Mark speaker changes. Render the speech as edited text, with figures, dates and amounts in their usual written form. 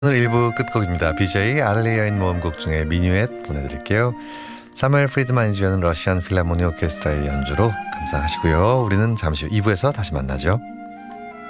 Speaker 1: 오늘 1부 끝곡입니다. BJ 아를리아인 모음곡 중에 미뉴엣 보내드릴게요. 사무엘 프리드만이 지어낸 러시안 필라모니 오케스트라의 연주로 감상하시고요. 우리는 잠시 후 2부에서 다시 만나죠.